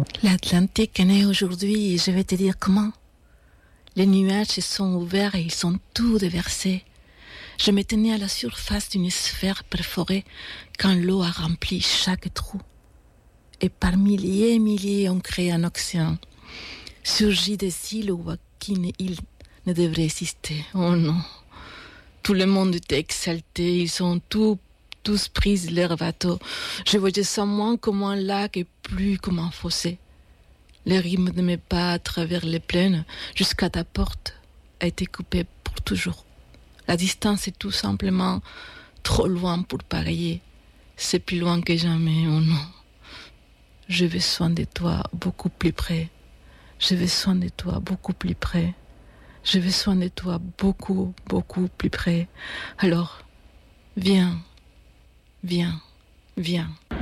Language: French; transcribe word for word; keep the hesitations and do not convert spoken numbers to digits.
L'Atlantique est né aujourd'hui et je vais te dire comment. Les nuages se sont ouverts et ils sont tous déversés. Je me tenais à la surface d'une sphère perforée quand l'eau a rempli chaque trou. Et par milliers et milliers, on crée un océan. Surgit des îles où aucune île ne devrait exister. Oh non. Tout le monde était exalté. Ils ont tous, tous pris leur bateau. Je voyais sans moi comme un lac et plus comme un fossé. Le rythme de mes pas à travers les plaines jusqu'à ta porte a été coupé pour toujours. La distance est tout simplement trop loin pour pareiller. C'est plus loin que jamais, oh non. Je veux soin de toi beaucoup plus près. Je veux soin de toi beaucoup plus près. Je veux soin de toi beaucoup, beaucoup plus près. Alors, viens, viens, viens.